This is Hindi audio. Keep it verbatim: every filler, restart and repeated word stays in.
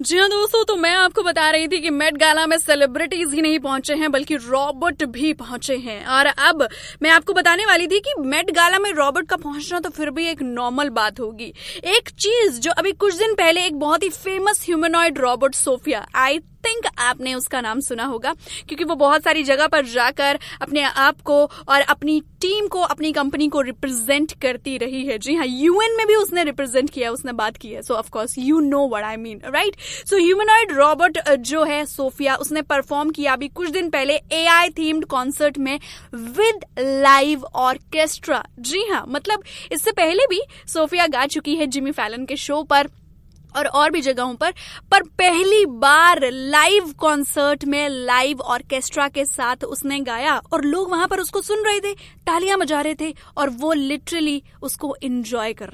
जी हाँ दोस्तों, तो मैं आपको बता रही थी कि मेट गाला में सेलिब्रिटीज ही नहीं पहुंचे हैं बल्कि रॉबर्ट भी पहुंचे हैं। और अब मैं आपको बताने वाली थी कि मेट गाला में रॉबर्ट का पहुंचना तो फिर भी एक नॉर्मल बात होगी। एक चीज जो अभी कुछ दिन पहले एक बहुत ही famous humanoid Robert Sophia, I think आपने उसका नाम सुना होगा क्योंकि वो बहुत सारी जगह पर जाकर अपने आप को और अपनी टीम को, अपनी कंपनी को रिप्रेजेंट करती रही है। जी हाँ, यूएन में भी उसने रिप्रेजेंट किया, उसने बात की है। सो of course you know what I mean, right? So humanoid Robert जो है सोफिया, उसने परफॉर्म किया अभी कुछ दिन पहले एआई थीम्ड कॉन्सर्ट में विद लाइव ऑर्केस्ट्रा। जी हाँ, मतलब इससे पहले भी सोफिया गा चुकी है जिमी फैलन के शो पर और और भी जगहों पर पर पहली बार लाइव कॉन्सर्ट में लाइव ऑर्केस्ट्रा के साथ उसने गाया और लोग वहां पर उसको सुन रहे थे, तालियां बजा रहे थे और वो लिटरली उसको एंजॉय कर